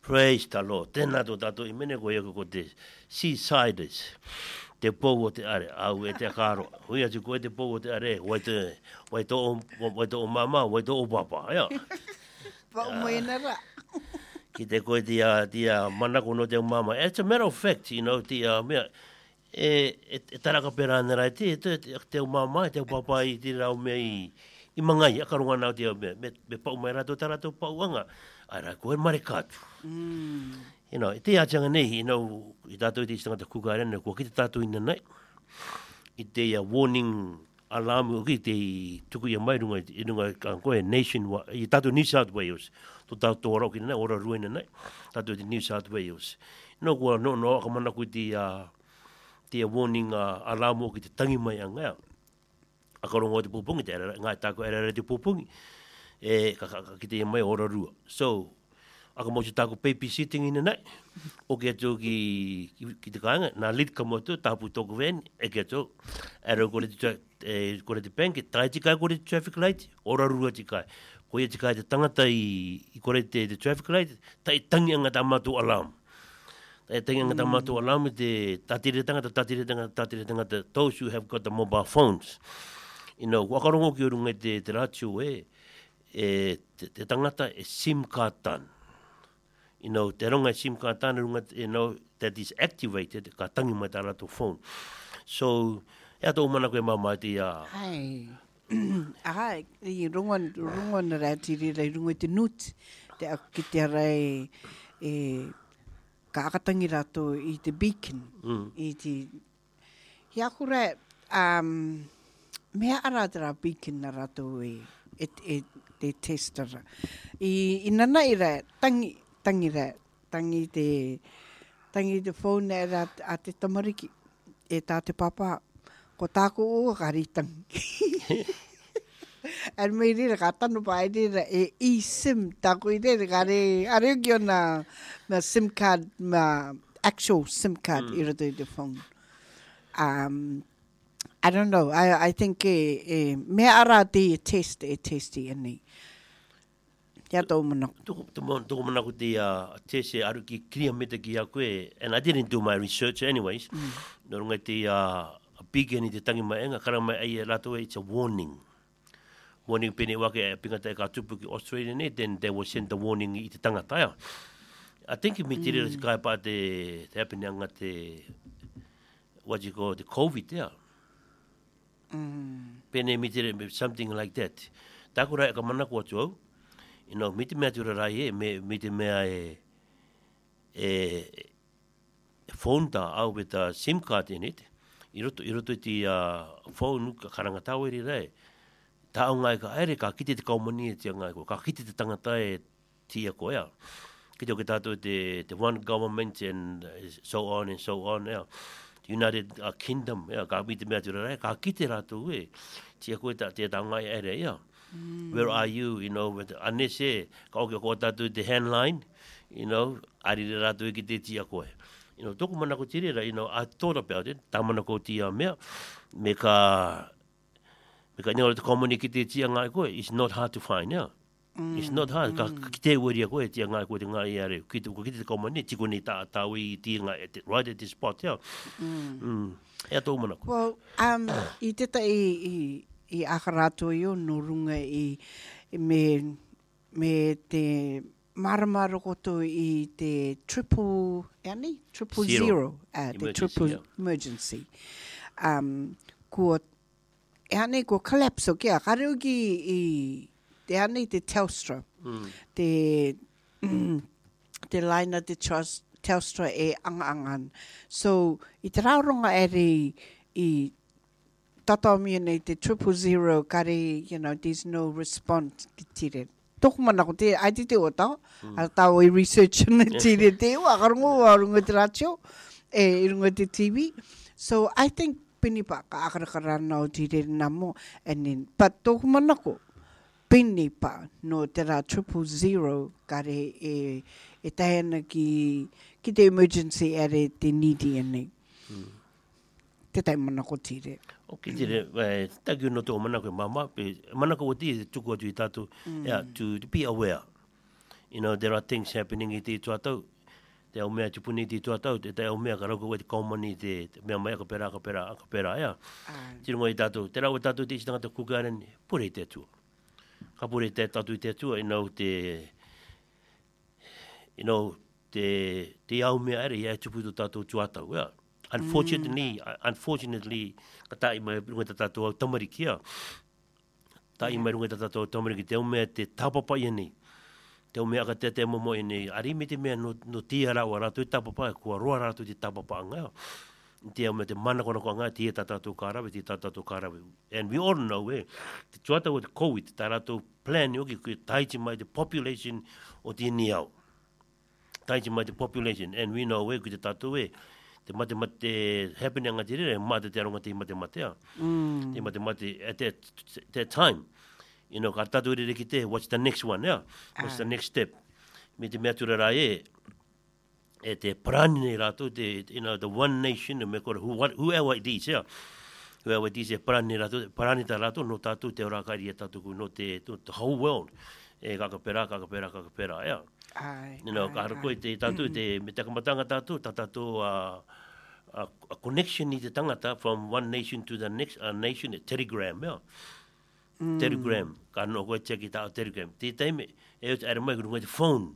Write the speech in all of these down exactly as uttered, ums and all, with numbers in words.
Praise the Lord. Tēnā tō tātou I mene ko iako ko te seasiders. Te pou o te are, au e te karo. Hui atu koe te pou o te are, wai te, wai tō o, wai tō o mama, wai tō o papa, ia. Pa o moe na ra. Ki te koe te a, te a manako no te o mama. It's a matter of fact, you know, te a, mea, e, e, e taraka pera ana rai te, te, te, te o mama, te o papa I te rau mea I, I mangai, akarunga nao te o mea, me, me pau mai rato tarato pauanga. Ara koe mare katu. Mm. You know, te atanga nei, you know, I tātou I te istangata kukarena, kua ki te tātou ina nei. I te uh, warning alarm, o ki te tuku ia mai runga, I runga ka koe nation, I tātou New South Wales. Tō tātou ora o ki nei, ora ruena nei. Tātou te New South Wales. No kua no no ka mana koe te, uh, te warning uh, alarm o ki te tangi mai anga. Akarongo te pupungi, te ara, ngai tāko era te pupungi. E ka, ka, ka ki te mai ora rua. So, aka mo te tāko babysitting ina nei. O ke atu ki, ki, ki te kāinga, nā lit ka motu, tāpu tōku ven, e ke atu, ero kore te, e, kore te penke, tai te kai kore te traffic light, ora rua te kai. Koe te kai te tangata I, I kore te, te traffic light, tai tangi anga tā mātu alarm. Tai tangi anga tā mātu alarm, te tātire tangata, tātire tangata, tātire tangata, those who have got the mobile phones. You know, wakarongo ki urunga te, te rātiu e, e te, te tangata e SIM card tan. You know, te ronga e SIM card tan, runga, you know, that is activated, ka tangi mai tā rato phone. So, ea tō umana koe mama te a... Ai, ai, I runga, runga na rai tiri rai runga te nut, te a ki te rai e, ka akatangi rato I te beacon, Mm. I te... Hia kura, um, mea ara te rā beacon na rato e, e, e te testara. I, I nana I rai, tangi, tangi rai, tangi te, tangi te phone e ra a te tamariki, e tā te papa, ko tāko o karitangi. Ar mei rira ka tanu pa e rira e e-SIM, tāko I rira ka re, are ki o na, na SIM card, ma actual SIM card mm. I rato I te phone. Um, I don't know. I I think e, e me ara te e test e testi ani. Ya tō mana. Tō tō mana ko te uh, tese aru ki kria meta ki a koe, and I didn't do my research anyways. Mm. No runga te uh, a beacon I te tangi mai enga, kara mai ai e rato e, it's a warning. Warning pene wake e pingata e ka tupu ki Australia ne, then they will send the warning I te tangata ia. I think I me te rira te kai pa te, te hapene anga te, what you call, the COVID ia. Mm. Pene me te rira, something like that. Tāko rai ka mana kua tu au. You know, me te mea tura rai e, me, me te mea e, e, e phone ta au with a SIM card in it. I roto, I roto te uh, phone ka karanga tau eri rai. Tā au ngai ka aere, ka kite te kaumani e tia ngai ko, ka kite te tangata e tia ko ea. Kite o ke tātou te, te one government and so on and so on ea. United uh, Kingdom, ea, ka mi te mea tura rai, ka kite rātou e, tia koe ta, tia tā ngai aere ea. Mm. Where are you, you know, with anese e, ka oke ko tātou te handline, you know, arire rātou e ki te tia koe. You know, toko mana ko tirera, you know, I thought about it, tā mana ko tia mea, me ka, me ka nera te komoni ki te tia ngai koe, it's not hard to find, yeah. Mm. It's not hard, ka, ka ki te ueria koe, tia ngai koe te ngai iare, ki te, ki te komoni, tiko ni tā tāu I tia ngai, right at the spot, yeah. Mm. Mm. Ea tō mana ko. Well, um, I teta I, I, I akarato I o no runga I, I me, me te maramara koto I te triple, yani? Triple zero, zero uh, the triple yeah. emergency. Um, ko, yani ko collapse o kia, kareo ki I, te yani te Telstra, mm. te, mm, te line te trust, Telstra e anga-angan. So, I te rauronga ere I tata mi nei te triple zero kare, you know, there's no response ki tire. Toko mana ko te, ai te te o tau, mm. a tau I research na tire te o, a karongo a runga te ratio, e runga te T V. So, I think pini pa ka akarakarana o tire na mo, and then, but toko mana ko, pini pa no te ra triple zero kare e, e tahena ki, ki te emergency ere te needy ane. Mm. Te tai mana ko tire. Ok, tire, eh, taki no tō mana koe mama, pe mana ko ti tuku atu I tātou, yeah, to, to be aware. you know, there are things happening i te tuatau. Te au mea tupuni te tuatau, te te au mea ka rauka wai te kaumani te mea mai ka pera, ka pera, ka pera, ea. Tino ngoi tātou, te rau tātou te istangata kukaren, pure te atua. Ka pure te tātou te atua, you know, te, you know, te, te au mea ere, ia tupu tu tātou tuatau, ea. Unfortunately, mm. unfortunately, ka tai mai runga te tātou au tamariki, ea. Tai mai runga te tātou au tamariki, te au mea te tāpapa ia nei. Te o mea ka te te momo i nei, ari me te mea no, no tia rawa rātou i tāpapa, kua roa rātou i tāpapa anga. Te o mea te mana kona ko anga, tia tātou kārawe, tia tātou kārawe. And we all know, eh, te tuata o te COVID, tā rātou plan i oki, kui taiti mai te population o te ni au. Taiti mai te population, and we know, eh, kui te tātou, eh, te mate mate happening anga te rere, mate te aronga te mate matea. Mm. Te mate mate, at that, that time, you know, ka tātou rere ki te, what's the next one, yeah? What's the next step? Me te mea tura rā e, e te parani nei rātou, te, you know, the one nation, me kora, who, what, whoever it is, yeah? Whoever it is, e parani nei rātou, parani tā rātou, no tātou te orakari e tātou, no te, to, the whole world. E kakapera, kakapera, kakapera, yeah? Ai, you know, ai, ka harako i te tātou, te, me te kamatanga tātou, tā tātou, uh, a, a connection i te tangata from one nation to the next uh, nation, telegram, yeah? Mm. Telegram, ka no koe teki tā o Telegram. Te teime, e o te ara mai kurunga te phone.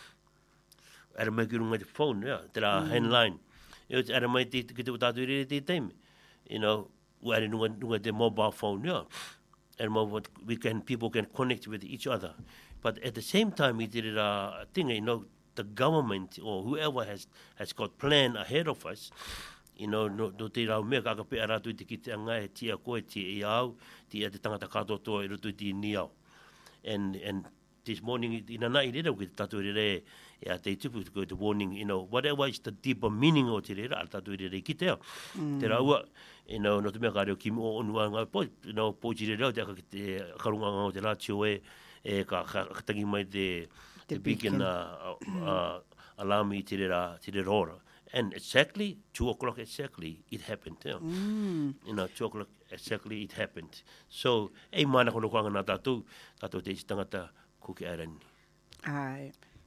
Ara mai kurunga te phone, yeah, te rā mm. handline. E o te ara mai te ki te tātou rere te teime. You know, uare nunga, nunga te mobile phone, yeah. And mobile, we can, people can connect with each other. But at the same time, i te rā tinga, you know, the government or whoever has, has got plan ahead of us, you know, no, no te rau mea kaka pea rātou i te ki te anga e tia koe, tia i au, tia te tangata katotoa i roto i te ni au. And, and this morning, ina nai rera ki te tātou rere, e a te tupu, ko te warning, you know, whatever is the deeper meaning o te rera, a tātou rere ki te au. Mm. Te raua, you know, no te mea ka reo ki mo onua ngā po, you know, po jire reo, te aka ki te karunga ngā o te rātio e, e ka katangi mai te, te beacon uh, uh, alarm i te rera, te rera ora. And exactly, two o'clock exactly, it happened. Yeah. Mm. You know, two o'clock exactly, it happened. So, ei mana kono kuanga nā tātou, tātou te isi tangata kuki arani. Ai.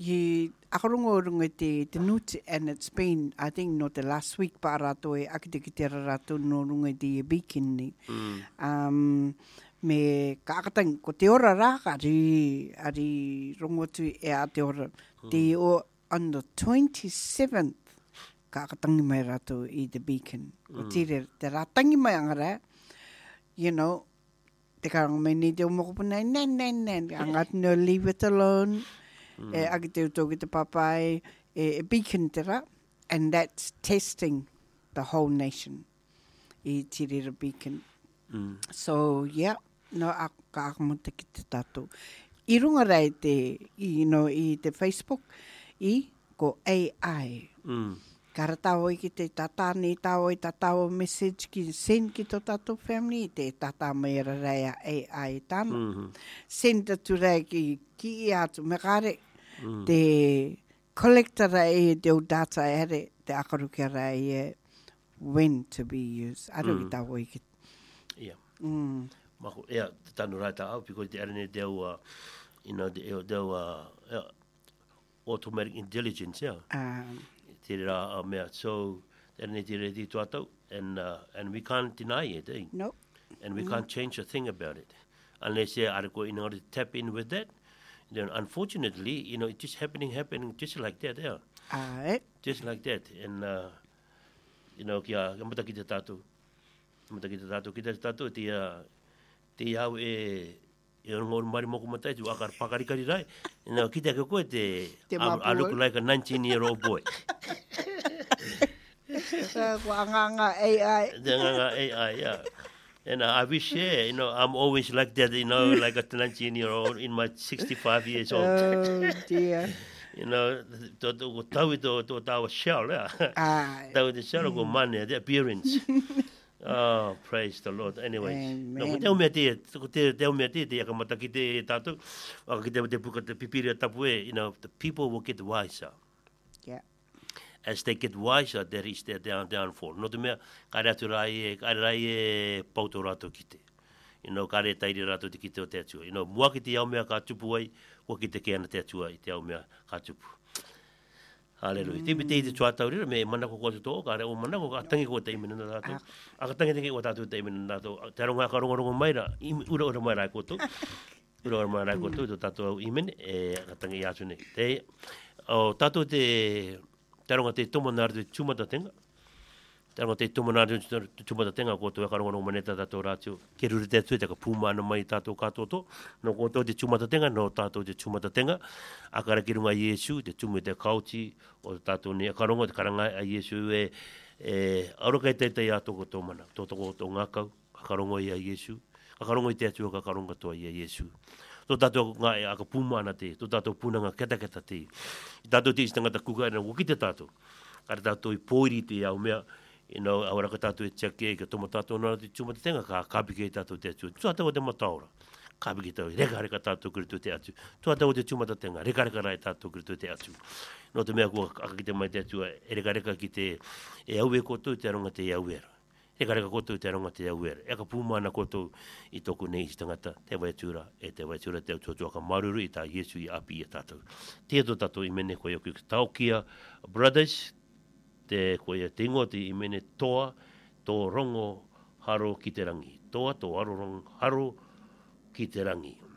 I akarongo runga te, te nuti, and it's been, I think, not the last week, pa rātou e akite ki te rātou no runga te beacon ni. Mm. Um, me ka akatang, ko te ora rā, ari, ari rongotu e a te ora. Mm. Te o, on the twenty-seventh, ka akatangi mai rātou i the beacon. Ko mm. tire, te rātangi mai angara, you know, te karanga mai ni te umokopunai, nen, nen, nen, angat no leave it alone, mm. e agi te uto ki te papai, e, e beacon te rā, and that's testing the whole nation i tire beacon. Mm. So, yeah, no, a, ka akamuta ki te tātou. I runga rei te, you know, i te Facebook, i ko A I. Mm. Kara tau i ki te tata ni tau i tatau message ki send ki to tātou family, te tata mai ra rea A I tāna. Mm-hmm. Send it to rei ki ki i atu, me kare mm. te collector rei te o data ere, te akarukia rei e when to be used. Aru mm. i tau i ki. Yeah. Mm. Mako, ea, te tanu rai tā au, because te arene te au, uh, you know, te au uh, uh, automatic intelligence, yeah. Um. Te rā a mea. So, tēnei te re ti tuatau, and, uh, and we can't deny it, eh? Nope. And we mm. can't change a thing about it. Unless you are going to tap in with that, then unfortunately, you know, it's just happening, happening just like that, yeah. Aye. Just like that. And, uh, you know, kia, kia mata ki te tātou. Mata ki te tātou. Ki te tātou, te, uh, te au e, e ngor mari moko matai, tu akar pakarikari rai. You know, ki te ka koe te, I, I look like a nineteen-year-old boy. Ko anganga A I. The anganga A I, yeah. And uh, I wish, yeah, you know, I'm always like that, you know, like a nineteen-year-old in my sixty-five years old. Oh, dear. You know, to to tau to to tau shell, yeah. Tau the shell go money, the appearance. Oh, praise the Lord. Anyway, no, te me te te te me te te ka mata ki te tatu, o ki te te puka te pipiri tapu e, you know, the people will get wiser. Yeah. As they get wiser, there is their down downfall. No te mea, ka ratu rai e, ka rai e pauto rato ki te. you know, kare tairi rato te kite o te atua. You know, mua ki te au mea ka tupu ai, kua ki te keana te atua i te au mea ka tupu. Hallelujah. Te te te tua taurira, me mana ko ko te tō, ka re o mana ko ka tangi ko te imena na rato. A ka tangi tangi ko tātou te imena na rato. Te aronga ka ronga ronga mai ra, ura ura mai rai koto. Ura ura mai rai koto, to tātou au imene, e ka tangi i atu nei. Te, o tātou te, te aronga te tomo nara te tumata tenga. Tēranga te tumanāri te tumata tenga koutou e karonga maneta tātou rātio. Ke ruri te atu e te ka pūmana mai tātou katoto. No koutou te tumata tenga, no tātou te tumata tenga. A kara ki runga Iesu, te tumu te kauti, o tātou ni a karonga, te karanga a Iesu e, e arokai te te ato koutou mana. Tō tō koutou ngākau, ka karonga i a Iesu. Ka karonga i te atu ka karonga toa i a Iesu. Tō tātou ngā e aka pūmana te, tō tātou pūnanga keta keta te. I tātou te istangata kuka e na wukite tātou. Kare tātou i pōiri te au mea, you know, awara ka tātou e tiake, ka toma tātou nara te tumata tenga, ka kāpike i tātou te atu. Tua tātou te mataora, kāpike tātou, reka reka tātou kiritu te atu. Tua tātou te tumata tenga, reka reka rai tātou kiritu te atu. No te mea kua aka ki te mai te atu, e reka reka ki te e aue koutou, te aronga te auera. Reka reka koutou, te aronga te auera. Eka pūmana koutou i toku nei i tangata, te waitura, e te waitura te autua ka maruru i tā Iesu i api i tātou. Te ato tātou i mene koe oku taukia, brothers, te koe te ingoti i mene toa, tō rongo haro ki te rangi. Toa, tō haro rongo haro ki te rangi.